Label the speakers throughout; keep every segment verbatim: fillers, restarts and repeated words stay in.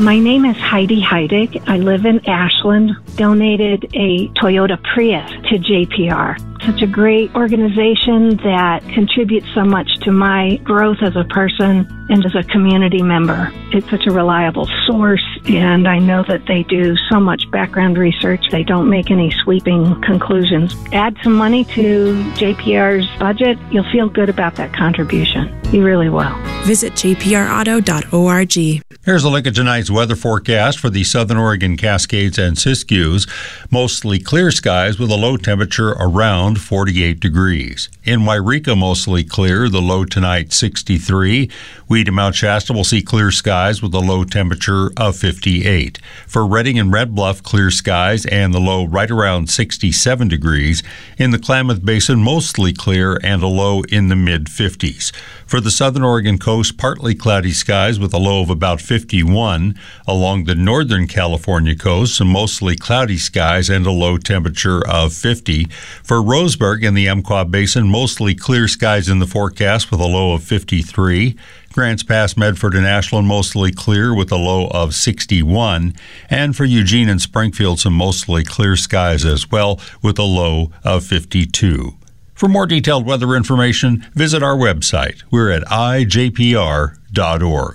Speaker 1: My name is Heidi Heidig. I live in Ashland. Donated a Toyota Prius to J P R. Such a great organization that contributes so much to my growth as a person and as a community member. It's such a reliable source, and I know that they do so much background research. They don't make any sweeping conclusions. Add some money to J P R's budget, you'll feel good about that contribution. You really will.
Speaker 2: Visit j p r auto dot org.
Speaker 3: Here's a look at tonight's weather forecast for the Southern Oregon Cascades and Siskiyous. Mostly clear skies with a low temperature around forty-eight degrees. In Wairika, mostly clear, the low tonight sixty-three. We to Mount Shasta will see clear skies with a low temperature of fifty-eight. For Redding and Red Bluff, clear skies and the low right around sixty-seven degrees. In the Klamath Basin, mostly clear and a low in the mid-fifties. For the Southern Oregon coast, partly cloudy skies with a low of about fifty-one. Along the Northern California coast, some mostly cloudy skies and a low temperature of fifty. For Roseburg and the Umpqua Basin, mostly clear skies in the forecast with a low of fifty-three. Grants Pass, Medford, and Ashland, mostly clear with a low of sixty-one. And for Eugene and Springfield, some mostly clear skies as well with a low of fifty-two. For more detailed weather information, visit our website. We're at i j p r dot org.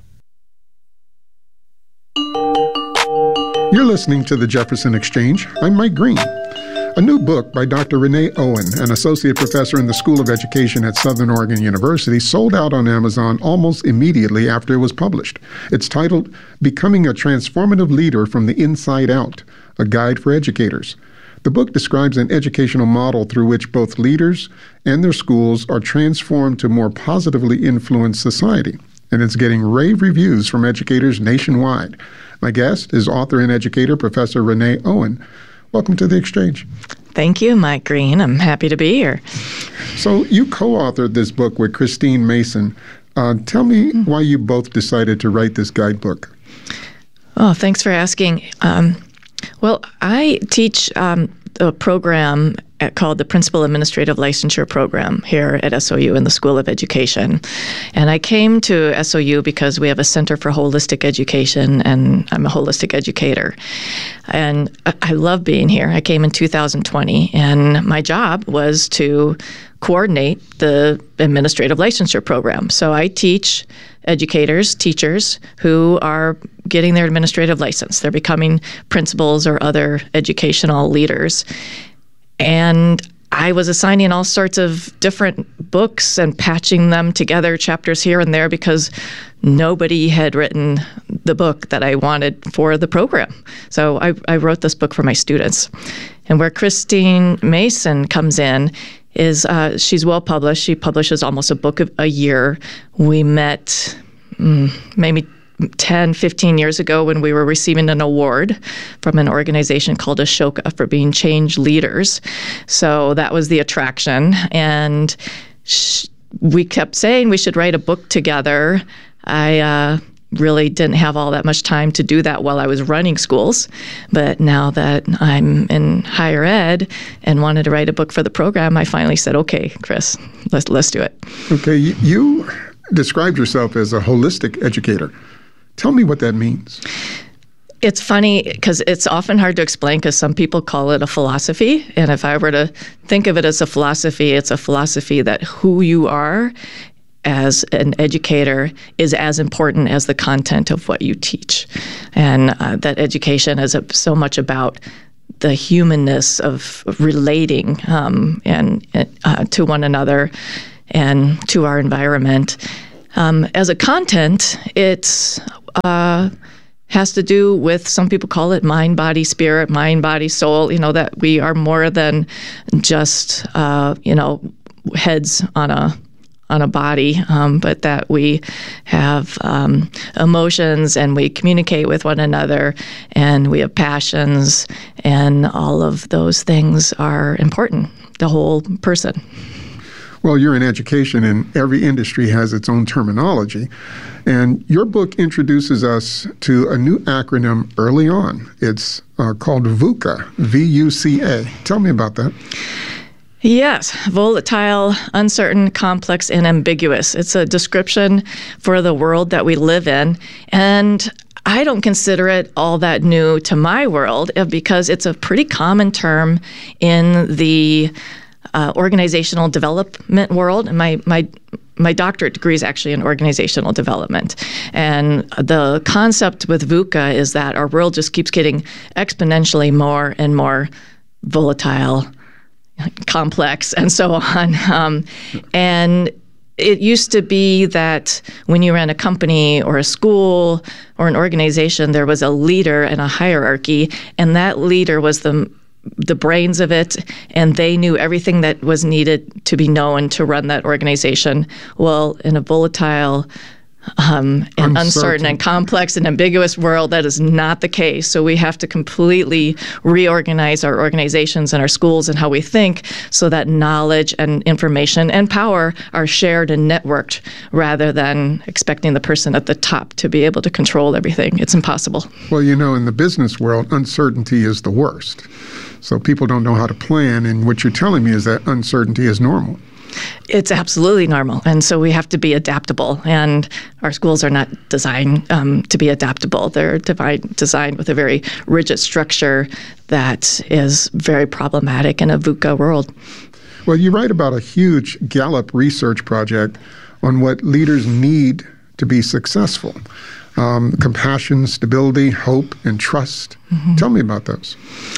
Speaker 4: You're listening to the Jefferson Exchange. I'm Mike Green. A new book by Doctor Renee Owen, an associate professor in the School of Education at Southern Oregon University, sold out on Amazon almost immediately after it was published. It's titled Becoming a Transformative Leader from the Inside Out, a Guide for Educators. The book describes an educational model through which both leaders and their schools are transformed to more positively influence society, and it's getting rave reviews from educators nationwide. My guest is author and educator, Professor Renee Owen. Welcome to the Exchange.
Speaker 5: Thank you, Mike Green. I'm happy to be here.
Speaker 4: So you co-authored this book with Christine Mason. Uh, tell me why you both decided to write this guidebook.
Speaker 5: Oh, thanks for asking. Um, well, I teach um, a program at, called the Principal Administrative Licensure Program here at S O U in the School of Education. And I came to S O U because we have a Center for Holistic Education, and I'm a holistic educator. And I, I love being here. I came in two thousand twenty, and my job was to coordinate the administrative licensure program. So I teach educators, teachers who are getting their administrative license. They're becoming principals or other educational leaders. And I was assigning all sorts of different books and patching them together, chapters here and there, because nobody had written the book that I wanted for the program. So I, I wrote this book for my students. And where Christine Mason comes in is uh, she's well-published. She publishes almost a book a year. We met mm, maybe ten, fifteen years ago when we were receiving an award from an organization called Ashoka for being change leaders. So that was the attraction. And sh- we kept saying we should write a book together. I uh, really didn't have all that much time to do that while I was running schools. But now that I'm in higher ed and wanted to write a book for the program, I finally said, okay, Chris, let's, let's do it.
Speaker 4: Okay, you, you described yourself as a holistic educator. Tell me what that means.
Speaker 5: It's funny because it's often hard to explain because some people call it a philosophy. And if I were to think of it as a philosophy, it's a philosophy that who you are as an educator is as important as the content of what you teach. And uh, that education is a, so much about the humanness of relating um, and uh, to one another and to our environment. Um, as a content, it's uh, has to do with, some people call it mind, body, spirit, mind, body, soul, you know, that we are more than just, uh, you know, heads on a on a body, um, but that we have um, emotions and we communicate with one another and we have passions, and all of those things are important, the whole person.
Speaker 4: Well, you're in education, and every industry has its own terminology. And your book introduces us to a new acronym early on. It's uh, called VUCA, V U C A. Tell me about that.
Speaker 5: Yes, volatile, uncertain, complex, and ambiguous. It's a description for the world that we live in. And I don't consider it all that new to my world because it's a pretty common term in the uh, organizational development world. And my my my doctorate degree is actually in organizational development. And the concept with VUCA is that our world just keeps getting exponentially more and more volatile, complex, and so on. Um, and it used to be that when you ran a company or a school or an organization, there was a leader and a hierarchy, and that leader was the the brains of it, and they knew everything that was needed to be known to run that organization. Well, in a volatile Um, and uncertain. uncertain and complex and ambiguous world, that is not the case. So we have to completely reorganize our organizations and our schools and how we think so that knowledge and information and power are shared and networked rather than expecting the person at the top to be able to control everything. It's impossible.
Speaker 4: Well, you know, in the business world, uncertainty is the worst. So people don't know how to plan, and what you're telling me is that uncertainty is normal.
Speaker 5: It's absolutely normal. And so we have to be adaptable. And our schools are not designed um, to be adaptable. They're devi- designed with a very rigid structure that is very problematic in a VUCA world.
Speaker 4: Well, you write about a huge Gallup research project on what leaders need to be successful. Um, compassion, stability, hope, and trust. Mm-hmm. Tell me about those.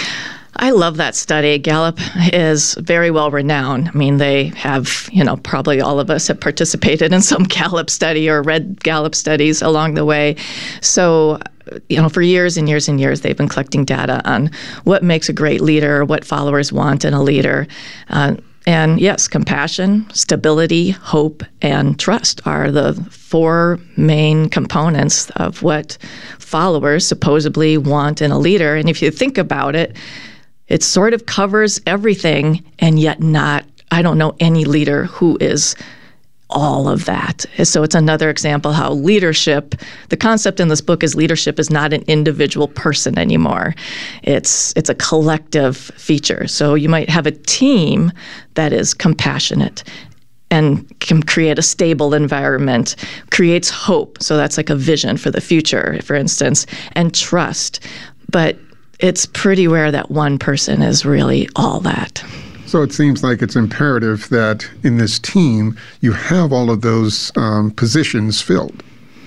Speaker 5: I love that study. Gallup is very well renowned. I mean, they have, you know, probably all of us have participated in some Gallup study or read Gallup studies along the way. So, you know, for years and years and years, they've been collecting data on what makes a great leader, what followers want in a leader. Uh, and yes, compassion, stability, hope, and trust are the four main components of what followers supposedly want in a leader. And if you think about it, it sort of covers everything, and yet not, I don't know any leader who is all of that. So it's another example how leadership, the concept in this book is leadership is not an individual person anymore. It's it's a collective feature. So you might have a team that is compassionate and can create a stable environment, creates hope. So that's like a vision for the future, for instance, and trust. But it's pretty rare that one person is really all that.
Speaker 4: So it seems like it's imperative that in this team, you have all of those um, positions filled.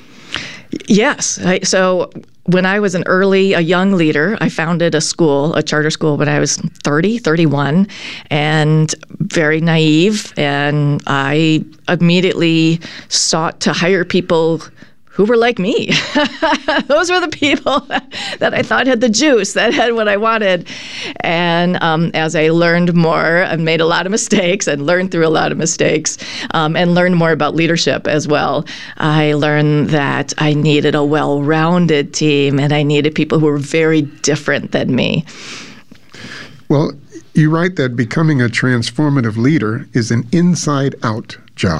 Speaker 5: Yes. I, so when I was an early, a young leader, I founded a school, a charter school when I was thirty, thirty-one, and very naive. And I immediately sought to hire people who were like me. Those were the people that I thought had the juice, that had what I wanted. And um, as I learned more, I made a lot of mistakes and learned through a lot of mistakes um, and learned more about leadership as well. I learned that I needed a well-rounded team and I needed people who were very different than me.
Speaker 4: Well, you write that becoming a transformative leader is an inside-out job.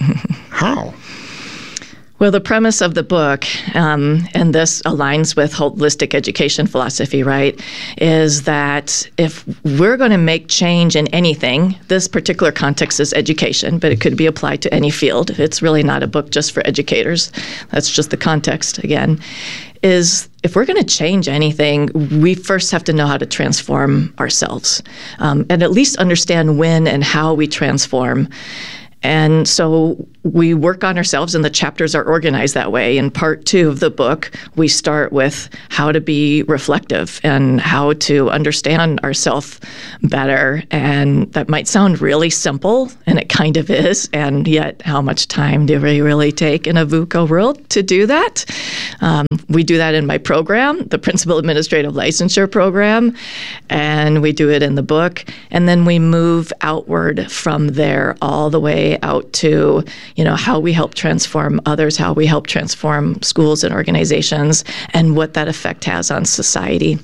Speaker 4: How?
Speaker 5: Well, the premise of the book, um, and this aligns with holistic education philosophy, right, is that if we're going to make change in anything, this particular context is education, but it could be applied to any field. It's really not a book just for educators. That's just the context, again, is if we're going to change anything, we first have to know how to transform ourselves um, and at least understand when and how we transform. And so we work on ourselves, and the chapters are organized that way. In part two of the book, we start with how to be reflective and how to understand ourselves better. And that might sound really simple, and it kind of is. And yet, how much time do we really take in a VUCA world to do that? Um, we do that in my program, the Principal Administrative Licensure Program, and we do it in the book. And then we move outward from there all the way out to, you know, how we help transform others, how we help transform schools and organizations, and what that effect has on society.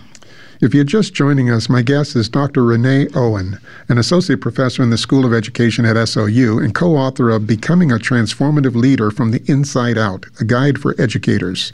Speaker 4: If you're just joining us, my guest is Doctor Renee Owen, an associate professor in the School of Education at S O U and co-author of Becoming a Transformative Leader from the Inside Out, a guide for educators.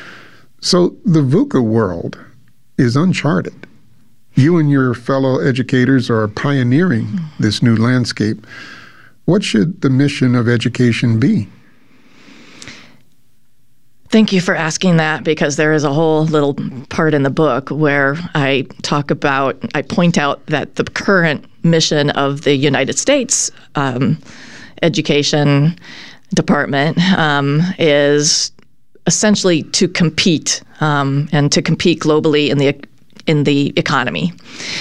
Speaker 4: So the VUCA world is uncharted. You and your fellow educators are pioneering this new landscape. What should the mission of education be?
Speaker 5: Thank you for asking that, because there is a whole little part in the book where I talk about, I point out that the current mission of the United States um, Education Department um, is essentially to compete um, and to compete globally in the in the economy.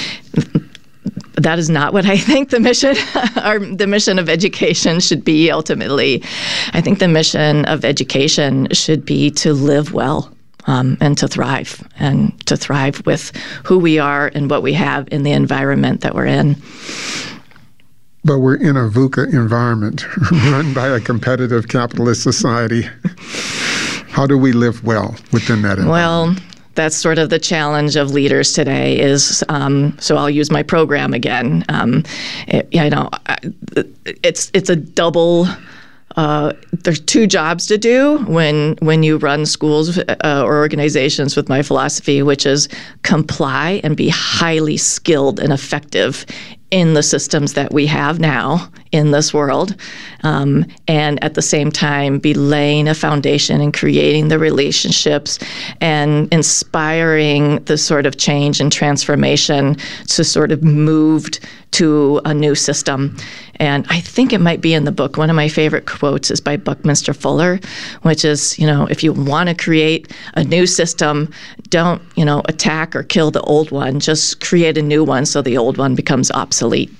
Speaker 5: That is not what I think the mission, or the mission of education should be ultimately. I think the mission of education should be to live well um, and to thrive, and to thrive with who we are and what we have in the environment that we're in.
Speaker 4: But we're in a VUCA environment run by a competitive capitalist society. How do we live well within that environment?
Speaker 5: Well, that's sort of the challenge of leaders today is, um, so I'll use my program again. Um, it, you know, it's it's a double, uh, there's two jobs to do when when you run schools uh, or organizations with my philosophy, which is comply and be highly skilled and effective in the systems that we have now in this world, um, and at the same time be laying a foundation and creating the relationships and inspiring the sort of change and transformation to sort of moved to a new system. And I think it might be in the book. One of my favorite quotes is by Buckminster Fuller, which is, you know, if you want to create a new system, don't, you know, attack or kill the old one. Just create a new one so the old one becomes obsolete.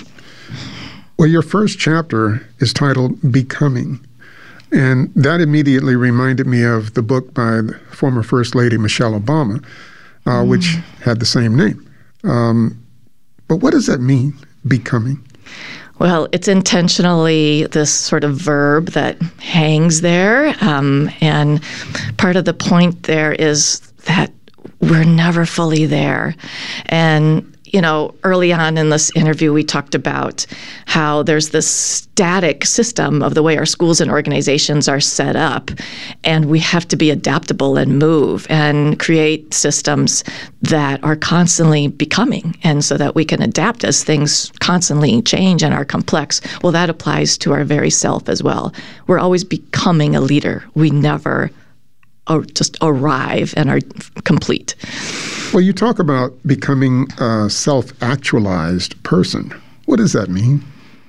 Speaker 4: Well, your first chapter is titled Becoming. And that immediately reminded me of the book by the former First Lady Michelle Obama, uh, mm. which had the same name. Um, but what does that mean, becoming?
Speaker 5: Well, it's intentionally this sort of verb that hangs there. Um, and part of the point there is that we're never fully there. And you know, early on in this interview, we talked about how there's this static system of the way our schools and organizations are set up, and we have to be adaptable and move and create systems that are constantly becoming, and so that we can adapt as things constantly change and are complex. Well, that applies to our very self as well. We're always becoming a leader. We never or just arrive and are complete.
Speaker 4: Well, you talk about becoming a self-actualized person. What does that mean?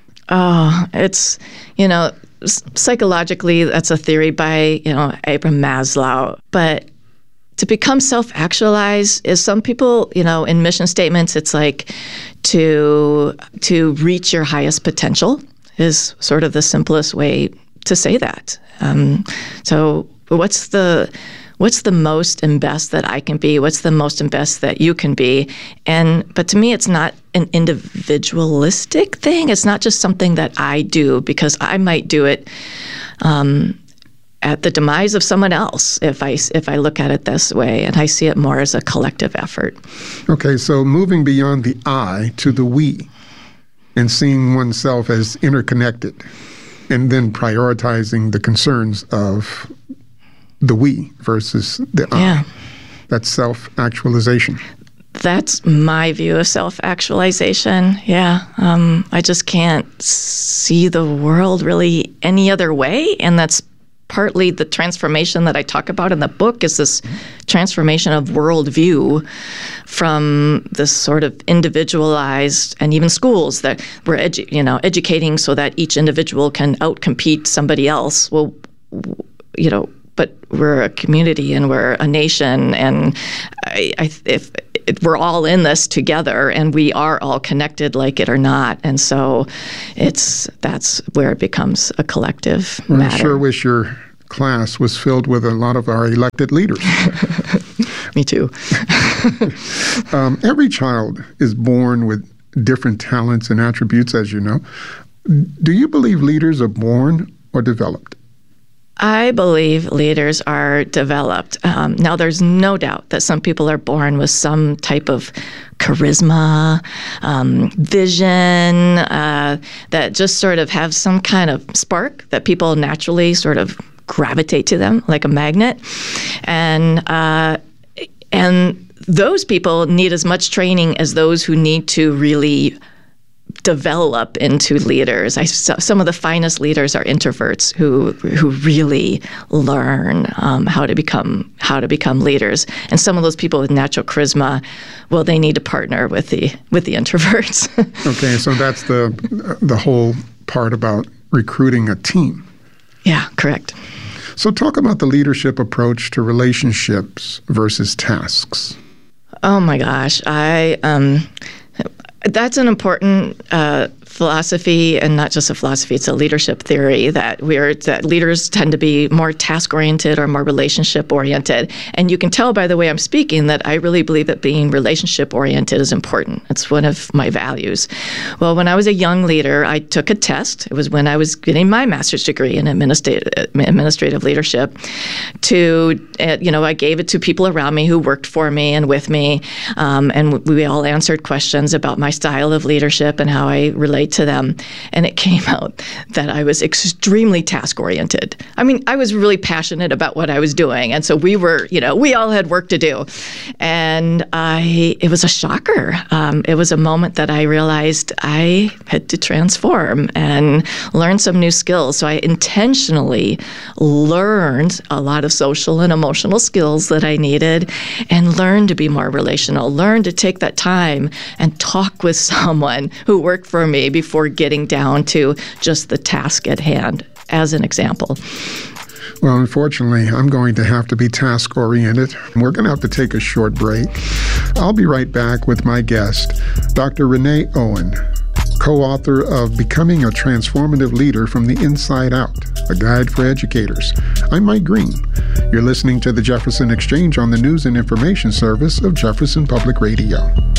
Speaker 5: Oh, it's, you know, psychologically, that's a theory by, you know, Abraham Maslow. But to become self-actualized is, some people, you know, in mission statements, it's like to to reach your highest potential is sort of the simplest way to say that. Um, so what's the what's the most and best that I can be? What's the most and best that you can be? And but to me, it's not an individualistic thing. It's not just something that I do, because I might do it um, at the demise of someone else if I if I look at it this way, and I see it more as a collective effort.
Speaker 4: Okay, so moving beyond the I to the we, and seeing oneself as interconnected, and then prioritizing the concerns of the we versus the I.
Speaker 5: Yeah.
Speaker 4: That's self-actualization.
Speaker 5: That's my view of self-actualization. Yeah. Um, I just can't see the world really any other way. And that's partly the transformation that I talk about in the book, is this transformation of worldview from this sort of individualized, and even schools that we're edu- you know, educating so that each individual can outcompete somebody else. Well, you know, but we're a community and we're a nation, and I, I, if, if we're all in this together, and we are all connected, like it or not, and so it's that's where it becomes a collective
Speaker 4: well,
Speaker 5: matter.
Speaker 4: I sure wish your class was filled with a lot of our elected leaders.
Speaker 5: Me too.
Speaker 4: um, every child is born with different talents and attributes, as you know. Do you believe leaders are born or developed?
Speaker 5: I believe leaders are developed. Um, now, there's no doubt that some people are born with some type of charisma, um, vision, uh, that just sort of have some kind of spark that people naturally sort of gravitate to them like a magnet. And uh, and those people need as much training as those who need to really develop into leaders. I, some of the finest leaders are introverts who who really learn um, how to become how to become leaders. And some of those people with natural charisma, well, they need to partner with the with the introverts.
Speaker 4: Okay, so that's the the whole part about recruiting a team.
Speaker 5: Yeah, correct.
Speaker 4: So talk about the leadership approach to relationships versus tasks.
Speaker 5: Oh my gosh, I um, that's an important uh, philosophy, and not just a philosophy, it's a leadership theory that we're that leaders tend to be more task-oriented or more relationship-oriented. And you can tell by the way I'm speaking that I really believe that being relationship-oriented is important. It's one of my values. Well, when I was a young leader, I took a test. It was when I was getting my master's degree in administrative, administrative leadership. To, uh, you know, I gave it to people around me who worked for me and with me, um, and we all answered questions about my style of leadership and how I relate to them. And it came out that I was extremely task-oriented. I mean, I was really passionate about what I was doing. And so we were, you know, we all had work to do. And I, it was a shocker. Um, it was a moment that I realized I had to transform and learn some new skills. So I intentionally learned a lot of social and emotional skills that I needed and learned to be more relational, learned to take that time and talk with someone who worked for me before getting down to just the task at hand, as an example.
Speaker 4: Well, unfortunately, I'm going to have to be task-oriented. We're going to have to take a short break. I'll be right back with my guest, Doctor Renee Owen, co-author of Becoming a Transformative Leader from the Inside Out, a guide for educators. I'm Mike Green. You're listening to the Jefferson Exchange on the News and Information Service of Jefferson Public Radio.